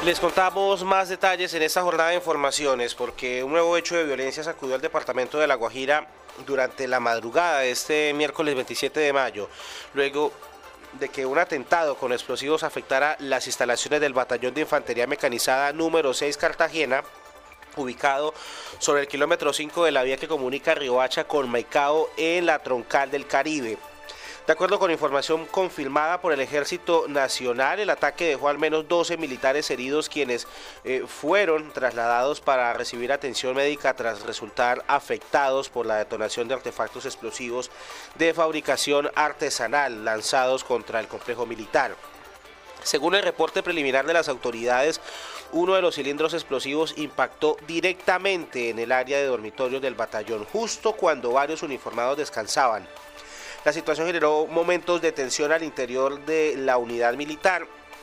Les contamos más detalles en esta jornada de informaciones porque un nuevo hecho de violencia sacudió al departamento de La Guajira durante la madrugada de este miércoles 27 de mayo, luego de que un atentado con explosivos afectara las instalaciones del Batallón de Infantería Mecanizada número 6 Cartagena, ubicado sobre el kilómetro 5 de la vía que comunica Riohacha con Maicao en la troncal del Caribe. De acuerdo con información confirmada por el Ejército Nacional, el ataque dejó al menos 12 militares heridos, quienes fueron trasladados para recibir atención médica tras resultar afectados por la detonación de artefactos explosivos de fabricación artesanal lanzados contra el complejo militar. Según el reporte preliminar de las autoridades, uno de los cilindros explosivos impactó directamente en el área de dormitorios del batallón, justo cuando varios uniformados descansaban. La situación generó momentos de tensión al interior de la unidad militar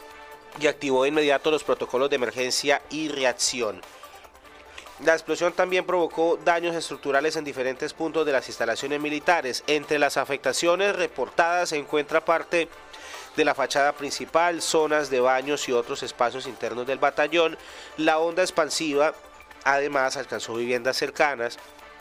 y activó de inmediato los protocolos de emergencia y reacción. La explosión también provocó daños estructurales en diferentes puntos de las instalaciones militares. Entre las afectaciones reportadas se encuentra parte de la fachada principal, zonas de baños y otros espacios internos del batallón. La onda expansiva además alcanzó viviendas cercanas,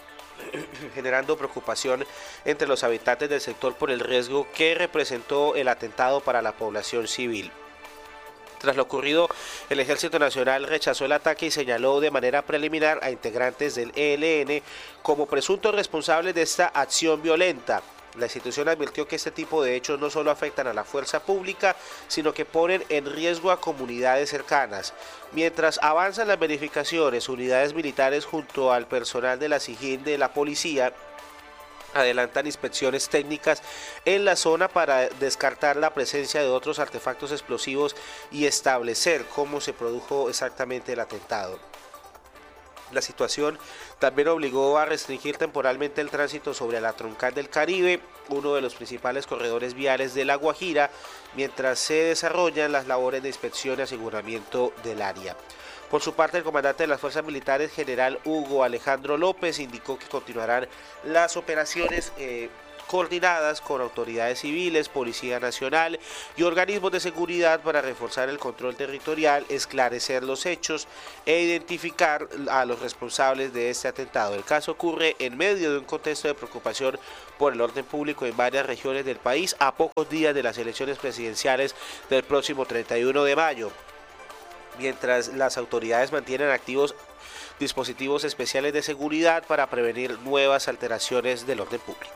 generando preocupación entre los habitantes del sector por el riesgo que representó el atentado para la población civil. Tras lo ocurrido, el Ejército Nacional rechazó el ataque y señaló de manera preliminar a integrantes del ELN como presuntos responsables de esta acción violenta. La institución advirtió que este tipo de hechos no solo afectan a la fuerza pública, sino que ponen en riesgo a comunidades cercanas. Mientras avanzan las verificaciones, unidades militares junto al personal de la SIJIN de la policía adelantan inspecciones técnicas en la zona para descartar la presencia de otros artefactos explosivos y establecer cómo se produjo exactamente el atentado. La situación también obligó a restringir temporalmente el tránsito sobre la troncal del Caribe, uno de los principales corredores viales de La Guajira, mientras se desarrollan las labores de inspección y aseguramiento del área. Por su parte, el comandante de las Fuerzas Militares, general Hugo Alejandro López, indicó que continuarán las operaciones coordinadas con autoridades civiles, Policía Nacional y organismos de seguridad para reforzar el control territorial, esclarecer los hechos e identificar a los responsables de este atentado. El caso ocurre en medio de un contexto de preocupación por el orden público en varias regiones del país a pocos días de las elecciones presidenciales del próximo 31 de mayo. Mientras las autoridades mantienen activos dispositivos especiales de seguridad para prevenir nuevas alteraciones del orden público.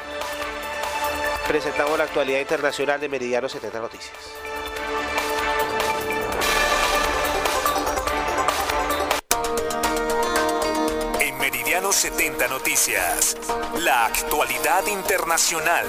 Presentamos la actualidad internacional de Meridiano 70 Noticias. En Meridiano 70 Noticias, la actualidad internacional.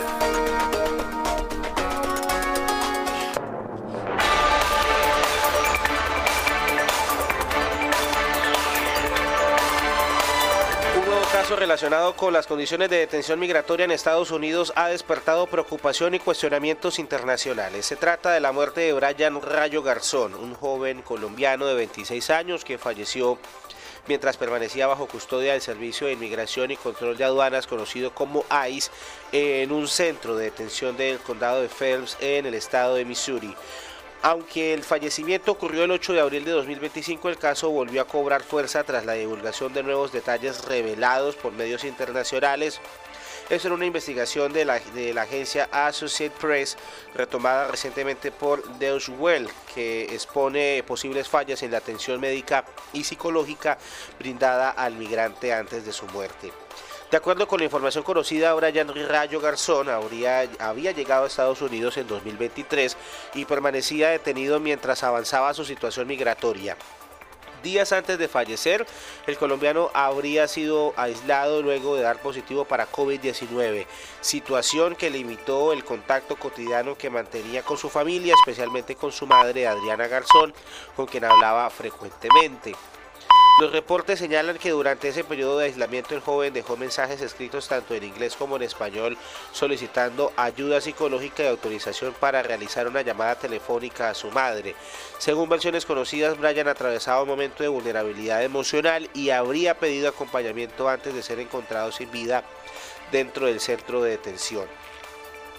Caso relacionado con las condiciones de detención migratoria en Estados Unidos ha despertado preocupación y cuestionamientos internacionales. Se trata de la muerte de Brian Rayo Garzón, un joven colombiano de 26 años que falleció mientras permanecía bajo custodia del Servicio de Inmigración y Control de Aduanas, conocido como ICE, en un centro de detención del condado de Phelps en el estado de Missouri. Aunque el fallecimiento ocurrió el 8 de abril de 2025, el caso volvió a cobrar fuerza tras la divulgación de nuevos detalles revelados por medios internacionales. Esto era una investigación de la agencia Associated Press, retomada recientemente por Deutsche Welle, que expone posibles fallas en la atención médica y psicológica brindada al migrante antes de su muerte. De acuerdo con la información conocida, Brian Rayo Garzón había llegado a Estados Unidos en 2023 y permanecía detenido mientras avanzaba su situación migratoria. Días antes de fallecer, el colombiano habría sido aislado luego de dar positivo para COVID-19, situación que limitó el contacto cotidiano que mantenía con su familia, especialmente con su madre, Adriana Garzón, con quien hablaba frecuentemente. Los reportes señalan que durante ese periodo de aislamiento el joven dejó mensajes escritos tanto en inglés como en español solicitando ayuda psicológica y autorización para realizar una llamada telefónica a su madre. Según versiones conocidas, Brian atravesaba un momento de vulnerabilidad emocional y habría pedido acompañamiento antes de ser encontrado sin vida dentro del centro de detención.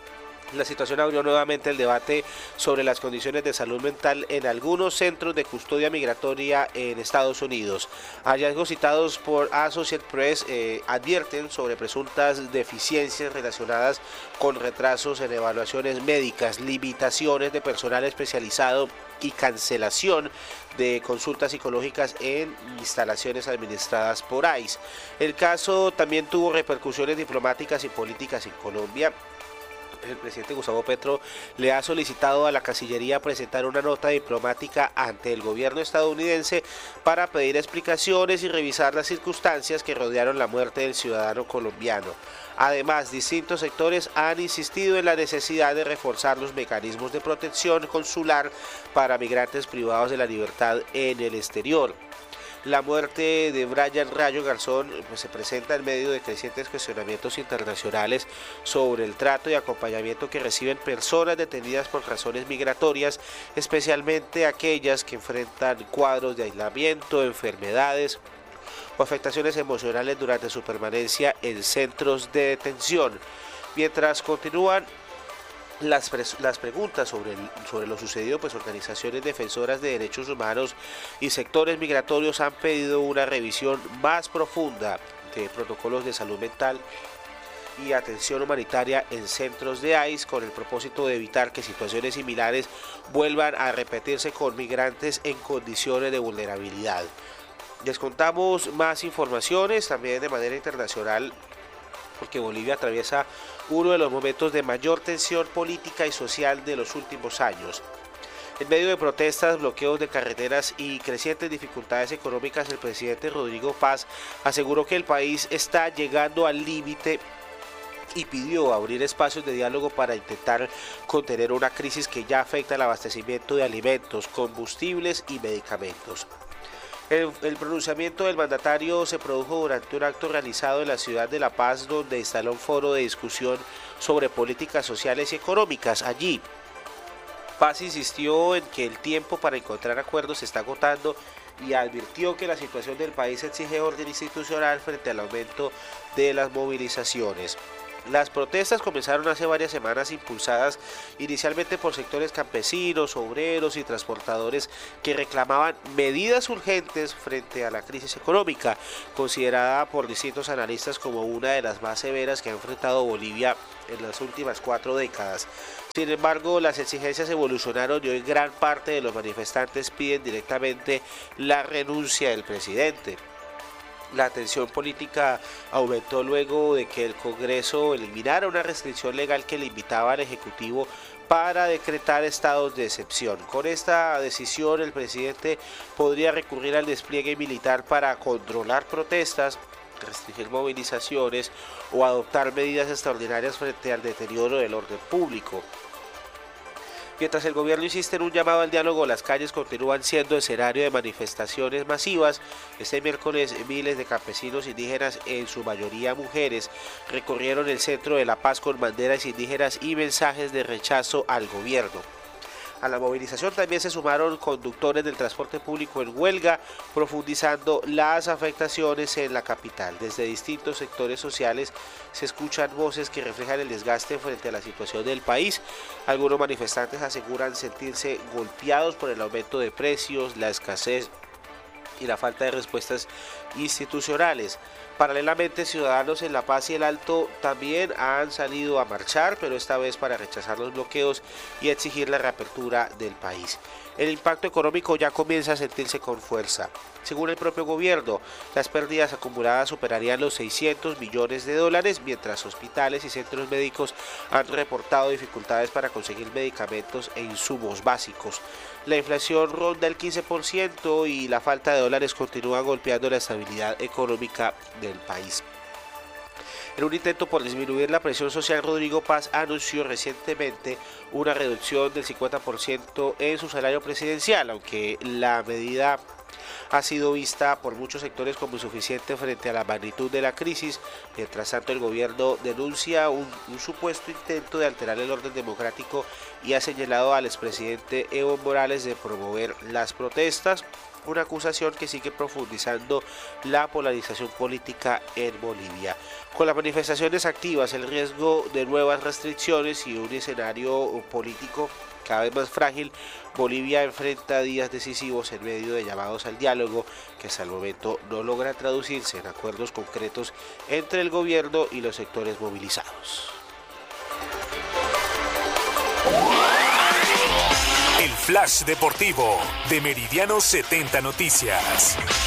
La situación abrió nuevamente el debate sobre las condiciones de salud mental en algunos centros de custodia migratoria en Estados Unidos. Hallazgos citados por Associated Press advierten sobre presuntas deficiencias relacionadas con retrasos en evaluaciones médicas, limitaciones de personal especializado y cancelación de consultas psicológicas en instalaciones administradas por ICE. El caso también tuvo repercusiones diplomáticas y políticas en Colombia. El presidente Gustavo Petro le ha solicitado a la Cancillería presentar una nota diplomática ante el gobierno estadounidense para pedir explicaciones y revisar las circunstancias que rodearon la muerte del ciudadano colombiano. Además, distintos sectores han insistido en la necesidad de reforzar los mecanismos de protección consular para migrantes privados de la libertad en el exterior. La muerte de Brian Rayo Garzón se presenta en medio de crecientes cuestionamientos internacionales sobre el trato y acompañamiento que reciben personas detenidas por razones migratorias, especialmente aquellas que enfrentan cuadros de aislamiento, enfermedades o afectaciones emocionales durante su permanencia en centros de detención. Mientras continúan las preguntas sobre lo sucedido, pues organizaciones defensoras de derechos humanos y sectores migratorios han pedido una revisión más profunda de protocolos de salud mental y atención humanitaria en centros de ICE con el propósito de evitar que situaciones similares vuelvan a repetirse con migrantes en condiciones de vulnerabilidad. Les contamos más informaciones también de manera internacional, porque Bolivia atraviesa uno de los momentos de mayor tensión política y social de los últimos años. En medio de protestas, bloqueos de carreteras y crecientes dificultades económicas, el presidente Rodrigo Paz aseguró que el país está llegando al límite y pidió abrir espacios de diálogo para intentar contener una crisis que ya afecta el abastecimiento de alimentos, combustibles y medicamentos. El pronunciamiento del mandatario se produjo durante un acto realizado en la ciudad de La Paz, donde instaló un foro de discusión sobre políticas sociales y económicas. Allí, Paz insistió en que el tiempo para encontrar acuerdos se está agotando y advirtió que la situación del país exige orden institucional frente al aumento de las movilizaciones. Las protestas comenzaron hace varias semanas, impulsadas inicialmente por sectores campesinos, obreros y transportadores que reclamaban medidas urgentes frente a la crisis económica, considerada por distintos analistas como una de las más severas que ha enfrentado Bolivia en las últimas 4 décadas. Sin embargo, las exigencias evolucionaron y hoy gran parte de los manifestantes piden directamente la renuncia del presidente. La tensión política aumentó luego de que el Congreso eliminara una restricción legal que limitaba al Ejecutivo para decretar estados de excepción. Con esta decisión, el presidente podría recurrir al despliegue militar para controlar protestas, restringir movilizaciones o adoptar medidas extraordinarias frente al deterioro del orden público. Mientras el gobierno insiste en un llamado al diálogo, las calles continúan siendo escenario de manifestaciones masivas. Este miércoles, miles de campesinos indígenas, en su mayoría mujeres, recorrieron el centro de La Paz con banderas indígenas y mensajes de rechazo al gobierno. A la movilización también se sumaron conductores del transporte público en huelga, profundizando las afectaciones en la capital. Desde distintos sectores sociales se escuchan voces que reflejan el desgaste frente a la situación del país. Algunos manifestantes aseguran sentirse golpeados por el aumento de precios, la escasez y la falta de respuestas institucionales. Paralelamente, ciudadanos en La Paz y el Alto también han salido a marchar, pero esta vez para rechazar los bloqueos y exigir la reapertura del país. El impacto económico ya comienza a sentirse con fuerza. Según el propio gobierno, las pérdidas acumuladas superarían los 600 millones de dólares, mientras hospitales y centros médicos han reportado dificultades para conseguir medicamentos e insumos básicos. La inflación ronda el 15% y la falta de dólares continúa golpeando la estabilidad económica del país. En un intento por disminuir la presión social, Rodrigo Paz anunció recientemente una reducción del 50% en su salario presidencial, aunque la medida ha sido vista por muchos sectores como insuficiente frente a la magnitud de la crisis. Mientras tanto, el gobierno denuncia un supuesto intento de alterar el orden democrático y ha señalado al expresidente Evo Morales de promover las protestas, una acusación que sigue profundizando la polarización política en Bolivia. Con las manifestaciones activas, el riesgo de nuevas restricciones y un escenario político cada vez más frágil, Bolivia enfrenta días decisivos en medio de llamados al diálogo que hasta el momento no logran traducirse en acuerdos concretos entre el gobierno y los sectores movilizados. El Flash Deportivo de Meridiano 70 Noticias.